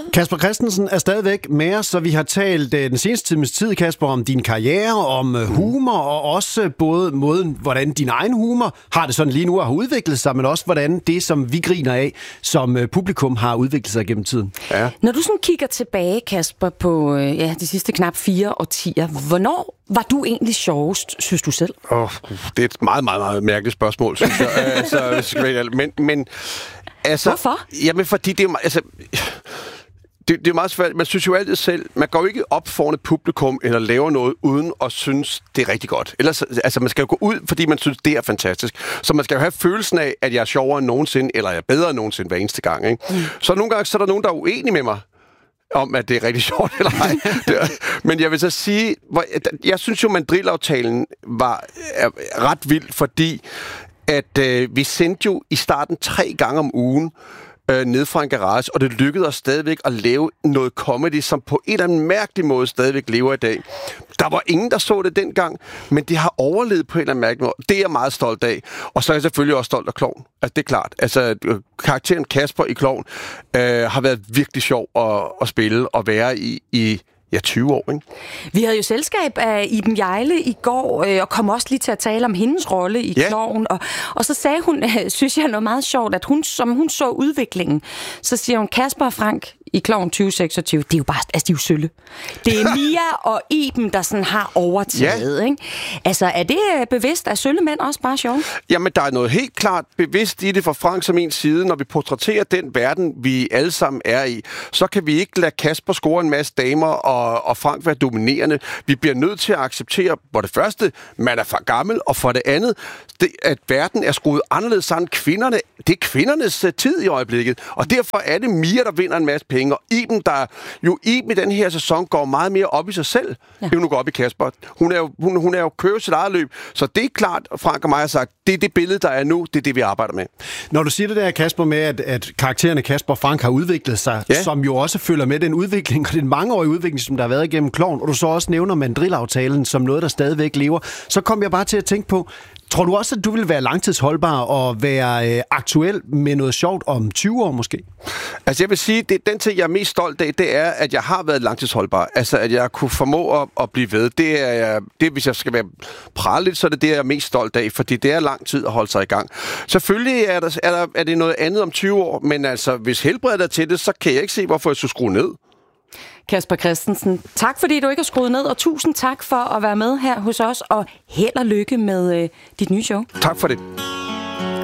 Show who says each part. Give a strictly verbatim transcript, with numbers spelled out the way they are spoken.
Speaker 1: Kasper Christensen er stadigvæk med os, så vi har talt den seneste times tid, Kasper, om din karriere, om humor, og også både måden, hvordan din egen humor har det sådan lige nu og har udviklet sig, men også hvordan det, som vi griner af, som publikum har udviklet sig gennem tiden.
Speaker 2: Ja.
Speaker 3: Når du sådan kigger tilbage, Kasper, på ja, de sidste knap fire årtier, hvornår var du egentlig sjovest, synes du selv?
Speaker 2: Oh, det er et meget, meget, meget mærkeligt spørgsmål, synes jeg. altså, men, men, altså,
Speaker 3: Hvorfor?
Speaker 2: Jamen, fordi det er... Altså, Det, det er meget svært. Man synes jo altid selv, man går jo ikke op foran et publikum eller laver noget uden at synes, det er rigtig godt. Ellers, altså man skal jo gå ud, fordi man synes, det er fantastisk. Så man skal jo have følelsen af, at jeg er sjovere end nogensinde, eller jeg er bedre end nogensinde hver eneste gang. Ikke? Mm. Så nogle gange så er der nogen, der er uenige med mig om, at det er rigtig sjovt eller ej. Men jeg vil så sige, jeg synes jo, Mandrill-aftalen var ret vild, fordi at øh, vi sendte jo i starten tre gange om ugen ned fra en garage, og det lykkedes os stadigvæk at lave noget comedy, som på en eller anden mærkelig måde stadigvæk lever i dag. Der var ingen, der så det dengang, men det har overlevet på en eller anden mærkelig måde. Det er jeg meget stolt af. Og så er jeg selvfølgelig også stolt af Klovn. Altså, det er klart. Altså, karakteren Kasper i Klovn øh, har været virkelig sjov at, at spille og være i, i ja, tyve år, ikke?
Speaker 3: Vi havde jo selskab af Iben Hjejle i går, øh, og kom også lige til at tale om hendes rolle i
Speaker 2: Ja.
Speaker 3: Klovn. Og, og så sagde hun, øh, synes jeg, noget meget sjovt, at hun, som hun så udviklingen, så siger hun, Kasper og Frank i Klovn tyve seksogtyve, det er jo bare, altså de er jo sølle. Det er Mia og Iben, der sådan har overtaget,
Speaker 2: Ja.
Speaker 3: ikke? Altså, er det bevidst, at sølle mænd også bare sjove?
Speaker 2: Jamen, der er noget helt klart bevidst i det fra Frank som en side. Når vi portrætterer den verden, vi alle sammen er i, så kan vi ikke lade Kasper score en masse damer og, og Frank være dominerende. Vi bliver nødt til at acceptere, for det første, man er for gammel, og for det andet, det, at verden er skruet anderledes sammen. Kvinderne, det er kvindernes uh, tid i øjeblikket, og derfor er det Mia, der vinder en masse penge. Og Iben, der jo Iben i den her sæson går meget mere op i sig selv, ja. End hun går op i Kasper. Hun er jo, hun, hun er jo købt sit eget løb, så det er klart, Frank og mig har sagt, det er det billede, der er nu, det er det, vi arbejder med.
Speaker 1: Når du siger det der, Kasper, med, at, at karaktererne Kasper og Frank har udviklet sig, ja. Som jo også følger med den udvikling, og den mangeårige udvikling, som der har været igennem Klovn, og du så også nævner Mandrill-aftalen som noget, der stadigvæk lever, så kom jeg bare til at tænke på, tror du også, at du vil være langtidsholdbar og være øh, aktuel med noget sjovt om tyve år måske?
Speaker 2: Altså jeg vil sige, det den ting, jeg er mest stolt af, det er, at jeg har været langtidsholdbar. Altså at jeg kunne formå at, at blive ved. Det er jeg, det, hvis jeg skal være prale lidt, så er det det, jeg er mest stolt af, fordi det er lang tid at holde sig i gang. Selvfølgelig er, der, er, der, er det noget andet om tyve år, men altså hvis helbredet er til det, så kan jeg ikke se, hvorfor jeg skulle skrue ned.
Speaker 3: Kasper Christensen, tak fordi du ikke har skruet ned, og tusind tak for at være med her hos os, og held og lykke med øh, dit nye show.
Speaker 2: Tak for det.